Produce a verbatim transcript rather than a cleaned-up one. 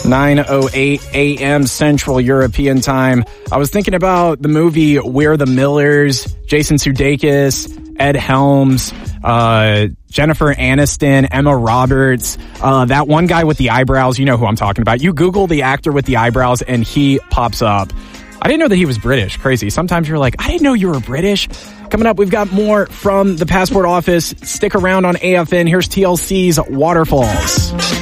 nine oh eight a.m. Central European Time. I was thinking about the movie We're the Millers, Jason Sudeikis, Ed Helms, uh, Jennifer Aniston, Emma Roberts, uh, that one guy with the eyebrows. You know who I'm talking about. You Google the actor with the eyebrows and he pops up. I didn't know that he was British. Crazy. Sometimes you're like, I didn't know you were British. Coming up, we've got more from the Passport Office. Stick around on A F N. Here's T L C's Waterfalls.